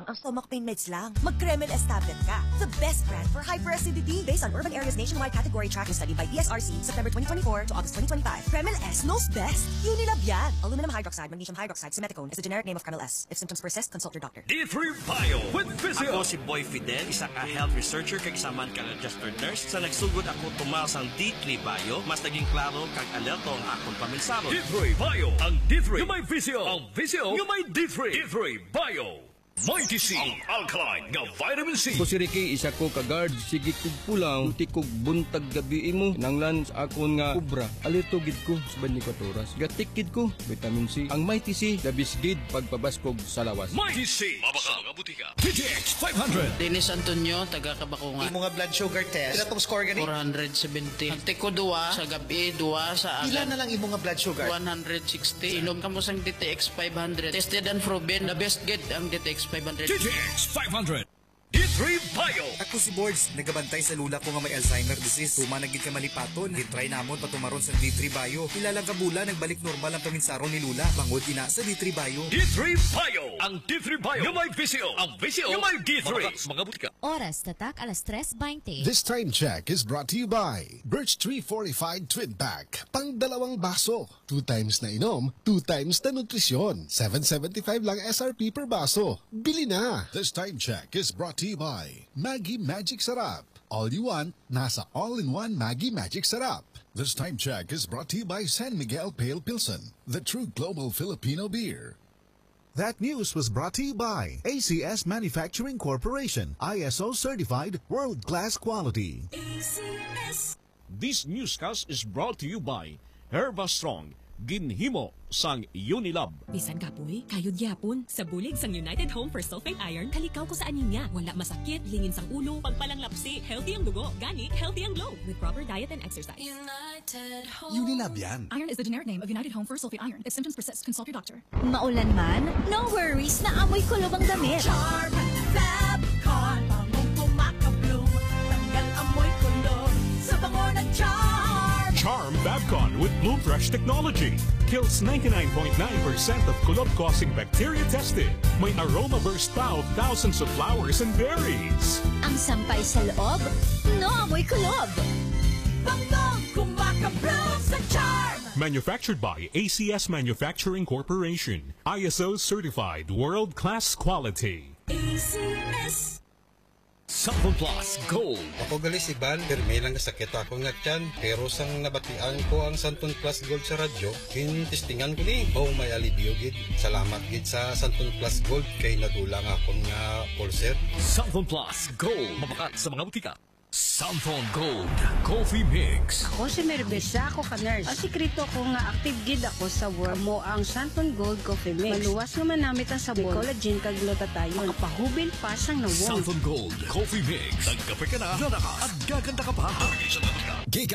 ang stomach pain meds lang. Mag-Kremel S tablet ka. The best brand for hyperacidity. Based on Urban Areas Nationwide Category Tracking Study by DSRC, September 2024 to August 2025. Kremel S knows best. Unilab yan. Aluminum hydroxide, magnesium hydroxide, simeticone is the generic name of Kremel S. If symptoms persist, consult your doctor. D3 Bio with Physio. Ako si Boy Fidel, isa ka health researcher kag isaman ka registered nurse. Sa nagsugod ako tumal sang D3 Bio, mas naging klaro kag alerto ang akong paminsaro. D3 Bio. Ang D3 yung may Physio. Ang Physio yung may D3. D3 Bio. Mighty C, ang alkaline nga vitamin C. Ko si Ricky, isa ko ka-guard. Sige kog pulang, ti kog buntag gabi mo. Nanglan sa akon nga kubra. Alito gid ko sa 24 oras. Gatikid ko, vitamin C. Ang Mighty C, dabisgid pagpabaskog sa lawas. Mighty C, mabaka mga butika. PTX 500. Dennis Antonio, taga Kabakungan. Yung mga blood sugar test, pila tong score gani? 470. Nagtiko duwa, sa gabi, duwa, sa Pila agad. na lang yung mga blood sugar? 160. Inom ka mo sang DTX 500. Tested and proven, the best get ang DTX 500. PTX 500. D3 Bio. Ako si Boards, nagabantay sa lula ko nga may Alzheimer disease. Tuma naging ka malipaton, gitry namon patumaron sa D3 Bio. Ilalang kabula, nagbalik normal ang paminsaron ni Lula. Bangod ina sa D3 Bio. D3 Bio. Ang D3 Bio yung may Physio. Ang Physio yung may D3. Mga butika. Oras tatak alas 3:20. This time check is brought to you by Birch Tree Fortified Twin Pack. Pang dalawang baso. 2 times na inom, 2 times na nutrisyon. 7.75 lang SRP per baso. Bili na! This time check is brought to you by Maggie Magic Sarap. All you want, nasa all-in-one Maggie Magic Sarap. This time check is brought to you by San Miguel Pale Pilsen, the true global Filipino beer. That news was brought to you by ACS Manufacturing Corporation, ISO certified world-class quality. ACS. This newscast is brought to you by Herba Strong, ginhimo sang Unilab. Bisan kapoy, kayod yapon. Sa bulig sang United Home for Sulfate Iron, kalikaw ko sa aninya. Wala masakit, lingin sang ulo, pagpalang lapsi, healthy ang dugo, gani, healthy ang glow. With proper diet and exercise. United Home. Unilab yan. Iron is the generic name of United Home for Sulfate Iron. If symptoms persist, consult your doctor. Maulan man, no worries na amoy kulob ang damit. Charm Fabcon. Bangong kumakabloom. Tanggal amoy kulob. Sa bango ng Charm. Charm Babcon with Bloom Fresh technology. Kills 99.9% of kulob-causing bacteria tested. May aroma burst pa of thousands of flowers and berries. Ang sampay sa loob, no amoy kulob. Bangong kumakabloom sa Charm. Manufactured by ACS Manufacturing Corporation. ISO certified world-class quality. ACS. Sample Plus Gold. Ako gali si Ban, pirmi lang nasakit ako nga tiyan. Pero sang nabatian ko ang Santon Plus Gold sa radyo, kinistingan ko ni. Oh, may alibyo gid. Salamat gid sa Santon Plus Gold kay nadulang akong nga ulcer. Sample Plus Gold. Mabakat sa mga butika. Sample Gold Coffee Mix. Ako si Merbesa, ako ka-nurse. Ang sikrito ko nga active gid ako sa work mo ang Santon Gold Coffee Mix. Maluwas nga manamit ang sabon. May collagen kag glutathione. Makapahubil pasang nawong. Sample Gold Coffee Mix. Nagkape ka na, gana ka, at gaganda ka pa.